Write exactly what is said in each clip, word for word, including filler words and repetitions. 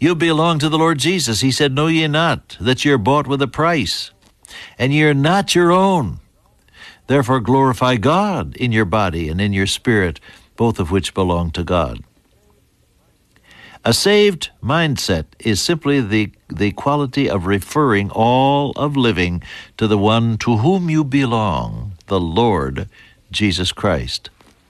You belong to the Lord Jesus. He said, know ye not that you're bought with a price, and you're not your own. Therefore glorify God in your body and in your spirit, both of which belong to God. A saved mindset is simply the, the quality of referring all of living to the one to whom you belong, the Lord Jesus Christ.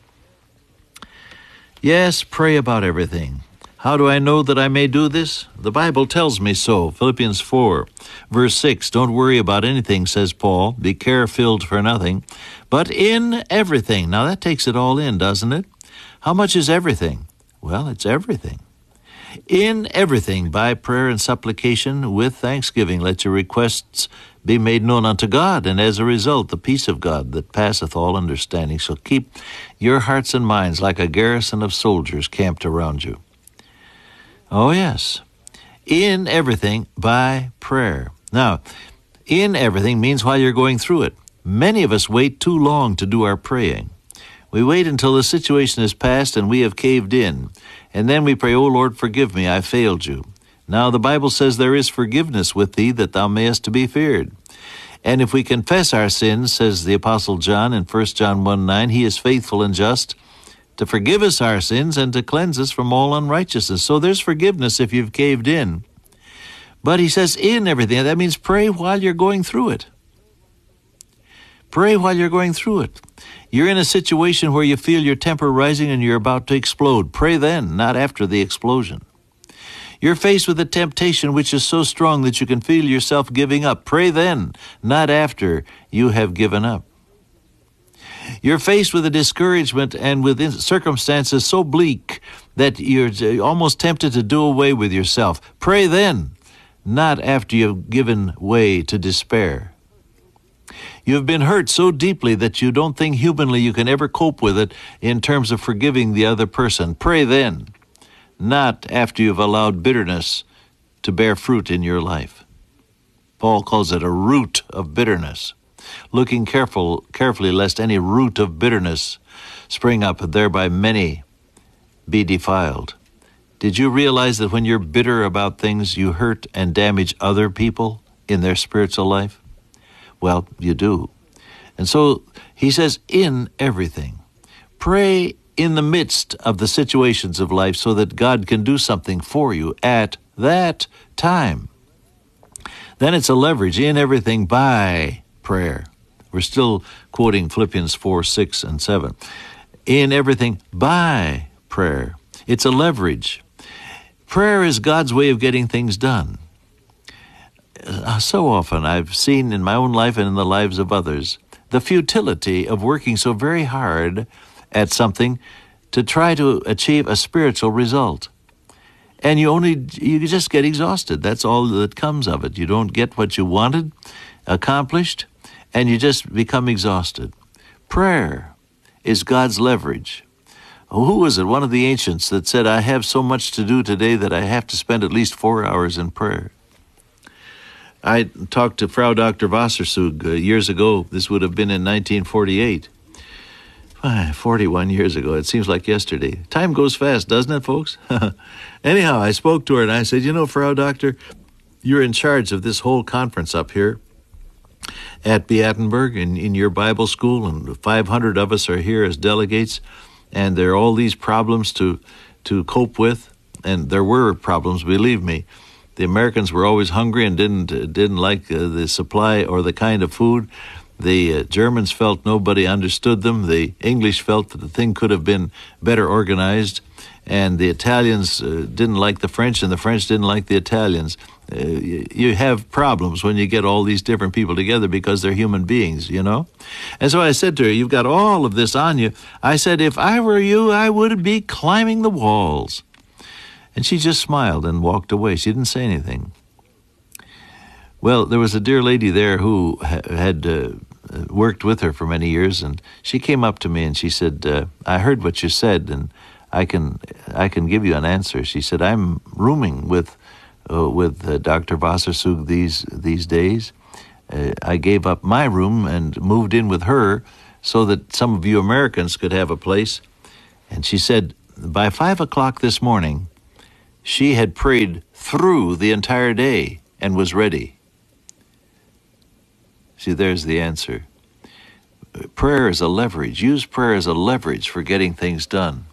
Yes, pray about everything. How do I know that I may do this? The Bible tells me so. Philippians four, verse six, don't worry about anything, says Paul. Be care-filled for nothing, but in everything. Now that takes it all in, doesn't it? How much is everything? Well, it's everything. In everything, by prayer and supplication, with thanksgiving, let your requests be made known unto God, and as a result, the peace of God that passeth all understanding shall keep your hearts and minds like a garrison of soldiers camped around you. Oh, yes. In everything, by prayer. Now, in everything means while you're going through it. Many of us wait too long to do our praying. We wait until the situation is past and we have caved in. And then we pray, O Lord, forgive me, I failed you. Now the Bible says there is forgiveness with thee, that thou mayest to be feared. And if we confess our sins, says the Apostle John in First John one nine, he is faithful and just to forgive us our sins and to cleanse us from all unrighteousness. So there's forgiveness if you've caved in. But he says in everything. That means pray while you're going through it. Pray while you're going through it. You're in a situation where you feel your temper rising and you're about to explode. Pray then, not after the explosion. You're faced with a temptation which is so strong that you can feel yourself giving up. Pray then, not after you have given up. You're faced with a discouragement and with circumstances so bleak that you're almost tempted to do away with yourself. Pray then, not after you've given way to despair. You've been hurt so deeply that you don't think humanly you can ever cope with it in terms of forgiving the other person. Pray then, not after you've allowed bitterness to bear fruit in your life. Paul calls it a root of bitterness, looking careful, carefully lest any root of bitterness spring up, and thereby many be defiled. Did you realize that when you're bitter about things, you hurt and damage other people in their spiritual life? Well, you do. And so he says, in everything. Pray in the midst of the situations of life so that God can do something for you at that time. Then it's a leverage in everything by prayer. We're still quoting Philippians four, six, and seven. In everything by prayer. It's a leverage. Prayer is God's way of getting things done. So often I've seen in my own life and in the lives of others the futility of working so very hard at something to try to achieve a spiritual result. And you only, you just get exhausted. That's all that comes of it. You don't get what you wanted accomplished, and you just become exhausted. Prayer is God's leverage. Who was it? One of the ancients that said, I have so much to do today that I have to spend at least four hours in prayer. I talked to Frau Doctor Wassersug uh, years ago. This would have been in nineteen forty-eight. forty-one years ago. It seems like yesterday. Time goes fast, doesn't it, folks? Anyhow, I spoke to her and I said, you know, Frau Doctor, you're in charge of this whole conference up here at Beatenberg in, in your Bible school, and five hundred of us are here as delegates, and there are all these problems to, to cope with, and there were problems, believe me. The Americans were always hungry and didn't uh, didn't like uh, the supply or the kind of food. The uh, Germans felt nobody understood them. The English felt that the thing could have been better organized. And the Italians uh, didn't like the French, and the French didn't like the Italians. Uh, you, you have problems when you get all these different people together because they're human beings, you know? And so I said to her, you've got all of this on you. I said, if I were you, I would be climbing the walls. And she just smiled and walked away. She didn't say anything. Well, there was a dear lady there who ha- had uh, worked with her for many years, and she came up to me and she said, uh, I heard what you said, and I can I can give you an answer. She said, I'm rooming with uh, with uh, Doctor Wassersug these, these days. Uh, I gave up my room and moved in with her so that some of you Americans could have a place. And she said, by five o'clock this morning, she had prayed through the entire day and was ready. See, there's the answer. Prayer is a leverage. Use prayer as a leverage for getting things done.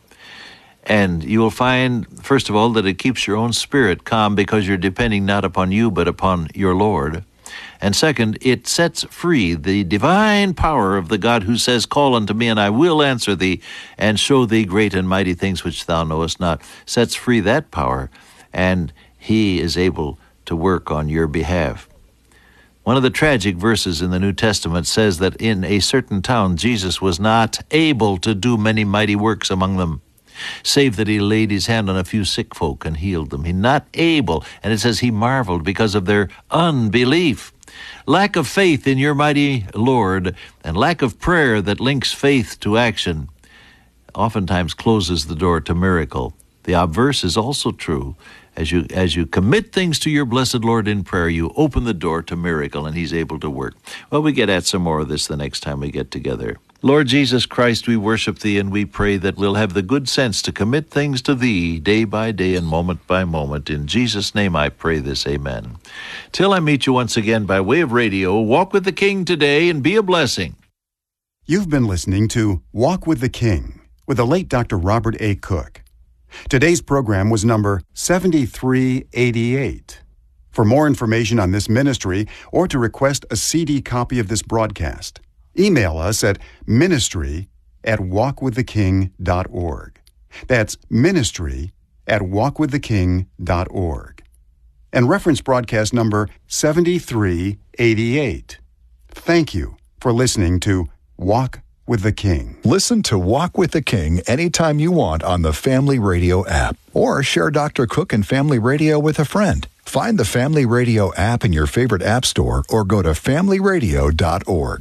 And you will find, first of all, that it keeps your own spirit calm because you're depending not upon you but upon your Lord. And second, it sets free the divine power of the God who says, "Call unto me, and I will answer thee, and show thee great and mighty things which thou knowest not." Sets free that power, and he is able to work on your behalf. One of the tragic verses in the New Testament says that in a certain town Jesus was not able to do many mighty works among them, save that he laid his hand on a few sick folk and healed them. He not able, and it says he marveled because of their unbelief. Lack of faith in your mighty Lord and lack of prayer that links faith to action oftentimes closes the door to miracle. The obverse is also true. As you as you commit things to your blessed Lord in prayer, you open the door to miracle, and he's able to work. Well, we get at some more of this the next time we get together. Lord Jesus Christ, we worship thee, and we pray that we'll have the good sense to commit things to thee day by day and moment by moment. In Jesus' name I pray this, amen. Till I meet you once again by way of radio, walk with the King today and be a blessing. You've been listening to Walk with the King with the late Doctor Robert A. Cook. Today's program was number seventy-three eighty-eight. For more information on this ministry or to request a C D copy of this broadcast, email us at ministry at walk with the king dot org. That's ministry at walk with the king dot org. And reference broadcast number seventy-three eighty-eight. Thank you for listening to Walk with the King. Listen to Walk with the King anytime you want on the Family Radio app, or share Doctor Cook and Family Radio with a friend. Find the Family Radio app in your favorite app store or go to family radio dot org.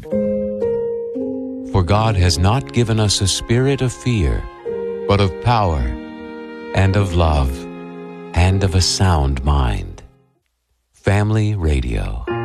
For God has not given us a spirit of fear, but of power and of love and of a sound mind. Family Radio.